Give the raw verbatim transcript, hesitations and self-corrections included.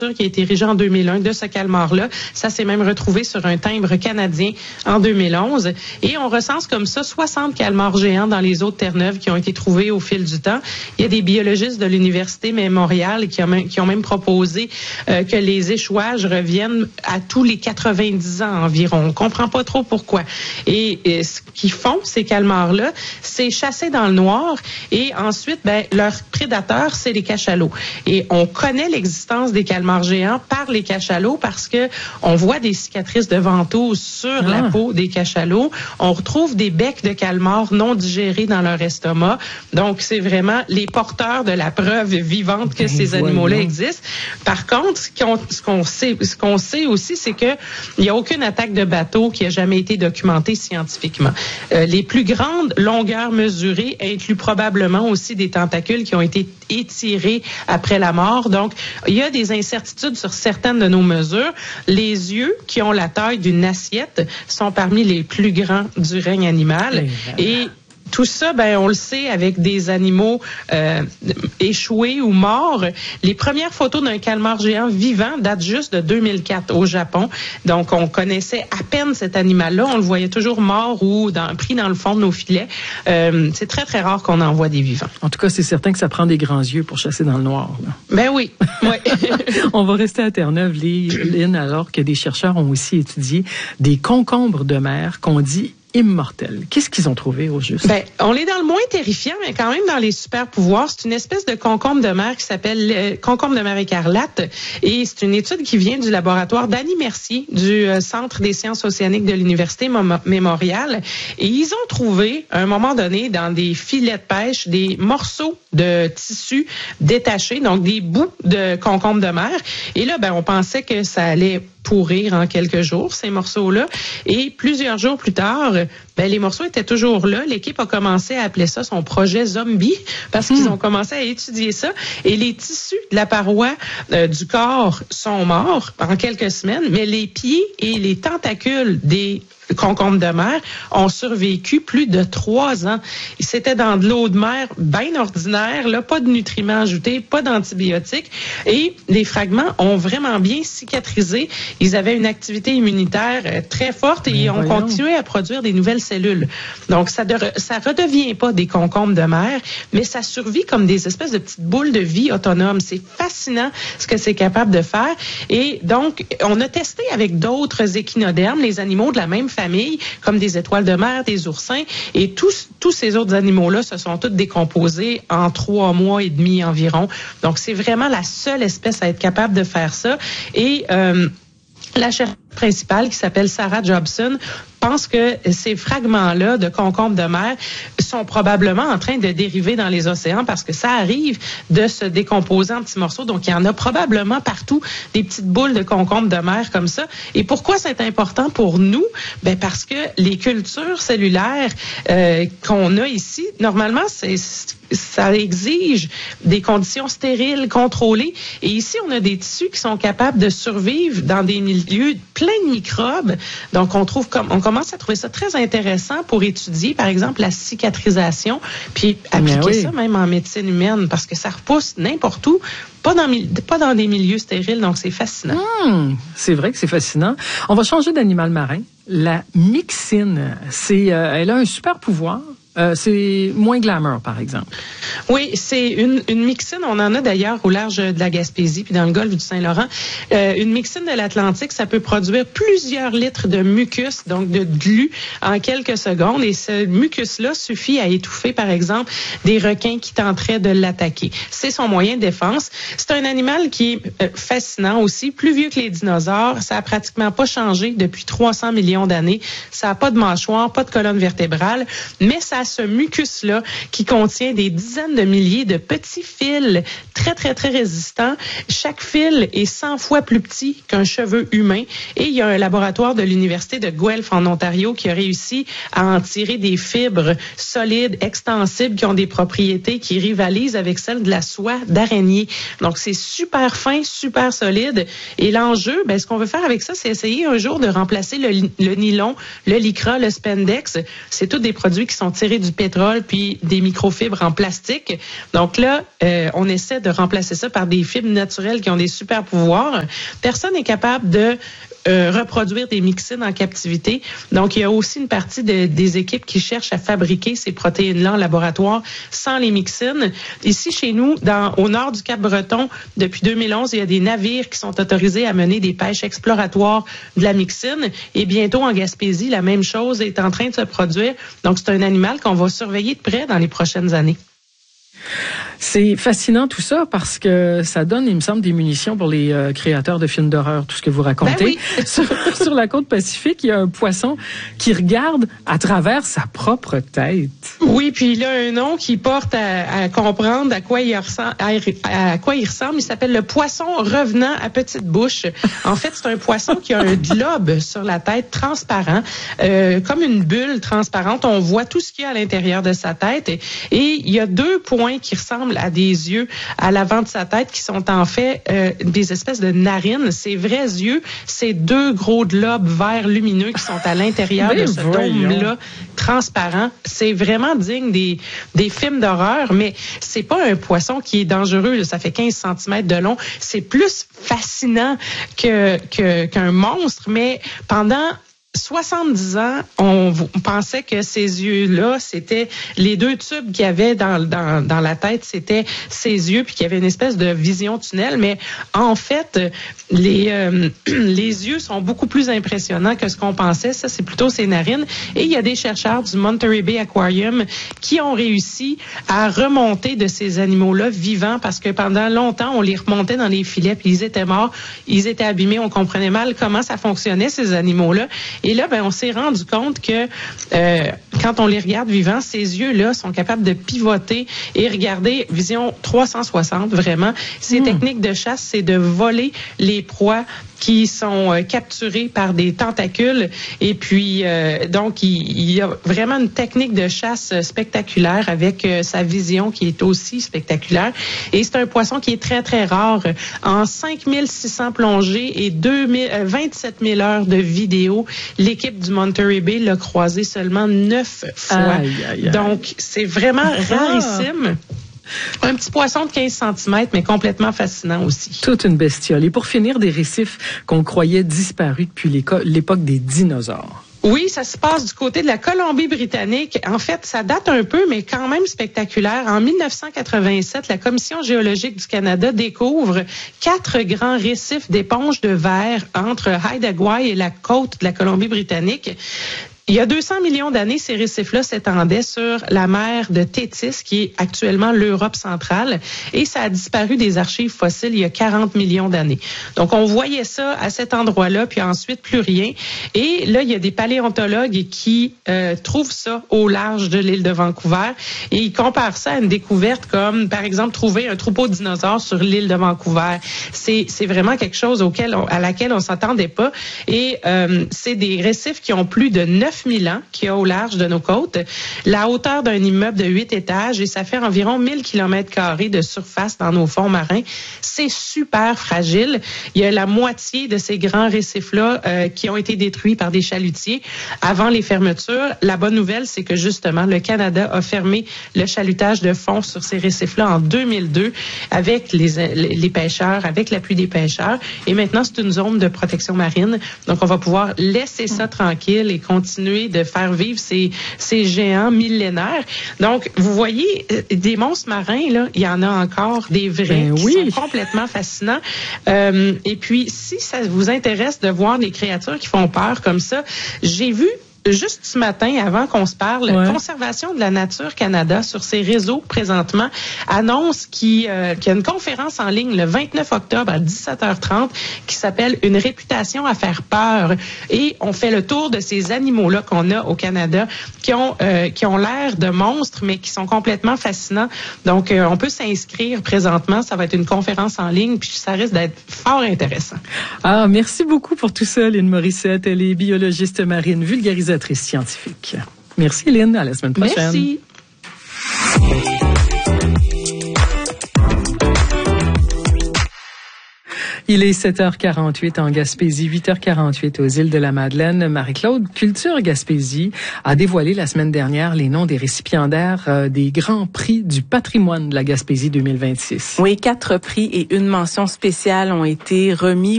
qui a été érigée en deux mille un de ce calmar-là. Ça s'est même retrouvé sur un timbre canadien en deux mille onze. Et on recense comme ça soixante calmars géants dans les eaux de Terre-Neuve qui ont été trouvés au fil du temps. Il y a des biologistes de l'Université Montréal qui ont même, qui ont même proposé euh, que les échouages reviennent à tous les quatre-vingt-dix ans environ. On comprend pas trop pourquoi. Et, et ce qu'ils font, ces calmars-là, c'est chasser dans le noir et ensuite, ben, leur prédateur, c'est les cachalots. Et on connaît l'existence des calmars géants par les cachalots parce que on voit des cicatrices de ventouses sur ah. la peau des cachalots. On retrouve des becs de calmars non digérés dans leur estomac. Donc, c'est vraiment les porteurs de la preuve vivante que ben ces voyons. animaux-là existent. Par contre, ce qu'on, ce qu'on sait, ce qu'on sait aussi, c'est que il n'y a aucune attaque de bateau qui a jamais été documentée scientifiquement. Euh, les plus grandes longueurs mesurées incluent probablement aussi des tentacules qui ont été étirés après la mort. Donc, il y a des incertitudes sur certaines de nos mesures. Les yeux, qui ont la taille d'une assiette, sont parmi les plus grands du règne animal. Et tout ça, ben, on le sait avec des animaux euh, échoués ou morts. Les premières photos d'un calmar géant vivant datent juste de deux mille quatre au Japon. Donc, on connaissait à peine cet animal-là. On le voyait toujours mort ou dans, pris dans le fond de nos filets. Euh, c'est très, très rare qu'on en voit des vivants. En tout cas, c'est certain que ça prend des grands yeux pour chasser dans le noir. Là. Ben oui. oui. On va rester à Terre-Neuve, Lynn, alors que des chercheurs ont aussi étudié des concombres de mer qu'on dit immortels. Qu'est-ce qu'ils ont trouvé au juste? Ben, on est dans le moins terrifiant, mais quand même dans les super pouvoirs. C'est une espèce de concombre de mer qui s'appelle euh, concombre de mer écarlate. Et c'est une étude qui vient du laboratoire d'Annie Mercier, du euh, Centre des sciences océaniques de l'Université Montréal. Et ils ont trouvé, à un moment donné, dans des filets de pêche, des morceaux de tissu détachés, donc des bouts de concombre de mer. Et là, ben, on pensait que ça allait pourrir en quelques jours, ces morceaux-là. Et plusieurs jours plus tard, ben, les morceaux étaient toujours là. L'équipe a commencé à appeler ça son projet zombie parce mmh. qu'ils ont commencé à étudier ça. Et les tissus de la paroi euh, du corps sont morts en quelques semaines, mais les pieds et les tentacules des concombres de mer ont survécu plus de trois ans. C'était dans de l'eau de mer bien ordinaire, là, pas de nutriments ajoutés, pas d'antibiotiques. Et les fragments ont vraiment bien cicatrisé. Ils avaient une activité immunitaire très forte et Mais ils ont voyons. continué à produire des nouvelles cellules. Donc, ça ne ça redevient pas des concombres de mer, mais ça survit comme des espèces de petites boules de vie autonomes. C'est fascinant ce que c'est capable de faire. Et donc, on a testé avec d'autres échinodermes, les animaux de la même famille, famille, comme des étoiles de mer, des oursins, et tous, tous ces autres animaux-là se sont tous décomposés en trois mois et demi environ. Donc, c'est vraiment la seule espèce à être capable de faire ça. Et euh, la chercheuse principale, qui s'appelle Sarah Jobson, pense que ces fragments-là de concombres de mer sont probablement en train de dériver dans les océans parce que ça arrive de se décomposer en petits morceaux. Donc, il y en a probablement partout des petites boules de concombres de mer comme ça. Et pourquoi c'est important pour nous? Ben parce que les cultures cellulaires euh, qu'on a ici, normalement, c'est ça exige des conditions stériles, contrôlées. Et ici, on a des tissus qui sont capables de survivre dans des milieux pleins de microbes. Donc, on trouve comme on commence à trouver ça très intéressant pour étudier, par exemple, la cicatrisation, puis appliquer oui. ça même en médecine humaine, parce que ça repousse n'importe où, pas dans, pas dans des milieux stériles, donc c'est fascinant. Mmh, c'est vrai que c'est fascinant. On va changer d'animal marin. La myxine, c'est, euh, elle a un super pouvoir. Euh, c'est moins glamour, par exemple. Oui, c'est une, une myxine. On en a d'ailleurs au large de la Gaspésie puis dans le golfe du Saint-Laurent. Euh, une myxine de l'Atlantique, ça peut produire plusieurs litres de mucus, donc de glu, en quelques secondes. Et ce mucus-là suffit à étouffer, par exemple, des requins qui tenteraient de l'attaquer. C'est son moyen de défense. C'est un animal qui est euh, fascinant aussi, plus vieux que les dinosaures. Ça a pratiquement pas changé depuis trois cents millions d'années. Ça a pas de mâchoire, pas de colonne vertébrale, mais ça a ce mucus-là qui contient des dizaines de milliers de petits fils très, très, très résistants. Chaque fil est cent fois plus petit qu'un cheveu humain. Et il y a un laboratoire de l'Université de Guelph en Ontario qui a réussi à en tirer des fibres solides, extensibles, qui ont des propriétés qui rivalisent avec celles de la soie d'araignée. Donc, c'est super fin, super solide. Et l'enjeu, ben, ce qu'on veut faire avec ça, c'est essayer un jour de remplacer le, le nylon, le lycra, le spandex. C'est tous des produits qui sont tirés inspiré du pétrole puis des microfibres en plastique. Donc là, euh, on essaie de remplacer ça par des fibres naturelles qui ont des super pouvoirs. Personne n'est capable de Euh, reproduire des myxines en captivité. Donc, il y a aussi une partie de, des équipes qui cherchent à fabriquer ces protéines-là en laboratoire sans les myxines. Ici, chez nous, dans, au nord du Cap-Breton, depuis deux mille onze, il y a des navires qui sont autorisés à mener des pêches exploratoires de la myxine. Et bientôt, en Gaspésie, la même chose est en train de se produire. Donc, c'est un animal qu'on va surveiller de près dans les prochaines années. C'est fascinant tout ça parce que ça donne, il me semble, des munitions pour les euh, créateurs de films d'horreur, tout ce que vous racontez. Ben oui. sur, sur la côte Pacifique, il y a un poisson qui regarde à travers sa propre tête. Oui, puis il a un nom qui porte à, à comprendre à quoi il ressemble. À, à quoi il ressemble. Il s'appelle le poisson revenant à petite bouche. En fait, c'est un poisson qui a un globe sur la tête transparent, euh, comme une bulle transparente. On voit tout ce qu'il y a à l'intérieur de sa tête. Et, et il y a deux points qui ressemblent à des yeux à l'avant de sa tête qui sont en fait euh, des espèces de narines. Ces vrais yeux, ces deux gros globes verts lumineux qui sont à l'intérieur de ce dôme-là transparent. C'est vraiment digne des, des films d'horreur, mais c'est pas un poisson qui est dangereux. Ça fait quinze centimètres de long. C'est plus fascinant que, que, qu'un monstre, mais pendant soixante-dix ans, on, on pensait que ces yeux-là, c'était les deux tubes qu'il y avait dans, dans, dans la tête, c'était ces yeux, puis qu'il y avait une espèce de vision tunnel. Mais en fait, les, euh, les yeux sont beaucoup plus impressionnants que ce qu'on pensait. Ça, c'est plutôt ses narines. Et il y a des chercheurs du Monterey Bay Aquarium qui ont réussi à remonter de ces animaux-là vivants parce que pendant longtemps, on les remontait dans les filets, puis ils étaient morts, ils étaient abîmés, on comprenait mal comment ça fonctionnait, ces animaux-là. Et là, ben, on s'est rendu compte que euh, quand on les regarde vivants, ces yeux-là sont capables de pivoter et regarder vision trois cent soixante, vraiment. Ces mmh. techniques de chasse, c'est de voler les proies qui sont euh, capturées par des tentacules. Et puis, euh, donc, il, il y a vraiment une technique de chasse spectaculaire avec euh, sa vision qui est aussi spectaculaire. Et c'est un poisson qui est très, très rare. En cinq mille six cents plongées et deux mille, euh, vingt-sept mille heures de vidéo, l'équipe du Monterey Bay l'a croisé seulement neuf fois. Aïe, aïe, aïe. Donc, c'est vraiment ah. rarissime. Un petit poisson de quinze centimètres, mais complètement fascinant aussi. Toute une bestiole. Et pour finir, des récifs qu'on croyait disparus depuis l'époque des dinosaures. Oui, ça se passe du côté de la Colombie-Britannique. En fait, ça date un peu, mais quand même spectaculaire. En mille neuf cent quatre-vingt-sept, la Commission géologique du Canada découvre quatre grands récifs d'éponges de verre entre Haida Gwaii et la côte de la Colombie-Britannique. Il y a deux cents millions d'années, ces récifs-là s'étendaient sur la mer de Thétis, qui est actuellement l'Europe centrale, et ça a disparu des archives fossiles il y a quarante millions d'années. Donc, on voyait ça à cet endroit-là, puis ensuite, plus rien. Et là, il y a des paléontologues qui euh, trouvent ça au large de l'île de Vancouver, et ils comparent ça à une découverte comme, par exemple, trouver un troupeau de dinosaures sur l'île de Vancouver. C'est, c'est vraiment quelque chose auquel on, à laquelle on s'attendait pas. Et euh, c'est des récifs qui ont plus de neuf mille ans qu'il y a au large de nos côtes, la hauteur d'un immeuble de huit étages et ça fait environ mille kilomètres carrés de surface dans nos fonds marins. C'est super fragile. Il y a la moitié de ces grands récifs-là euh, qui ont été détruits par des chalutiers avant les fermetures. La bonne nouvelle, c'est que justement, le Canada a fermé le chalutage de fond sur ces récifs-là en deux mille deux avec les, les pêcheurs, avec l'appui des pêcheurs. Et maintenant, c'est une zone de protection marine. Donc, on va pouvoir laisser ça tranquille et continuer de faire vivre ces, ces géants millénaires. Donc, vous voyez, des monstres marins, là, il y en a encore des vrais ben qui oui. sont complètement fascinants. Euh, et puis, si ça vous intéresse de voir des créatures qui font peur comme ça, j'ai vu juste ce matin, avant qu'on se parle, ouais. Conservation de la Nature Canada sur ses réseaux présentement annonce qu'il, euh, qu'il y a une conférence en ligne le vingt-neuf octobre à dix-sept heures trente qui s'appelle « Une réputation à faire peur ». Et on fait le tour de ces animaux-là qu'on a au Canada qui ont euh, qui ont l'air de monstres, mais qui sont complètement fascinants. Donc, euh, on peut s'inscrire présentement. Ça va être une conférence en ligne, puis ça risque d'être fort intéressant. Ah, merci beaucoup pour tout ça, Lynn Morissette. Elle est biologiste marine, vulgarisatrice scientifique. Merci, Lynn. À la semaine prochaine. Merci. Il est sept heures quarante-huit en Gaspésie, huit heures quarante-huit aux îles de la Madeleine. Marie-Claude, Culture Gaspésie a dévoilé la semaine dernière les noms des récipiendaires euh, des grands prix du patrimoine de la Gaspésie deux mille vingt-six. Oui, quatre prix et une mention spéciale ont été remis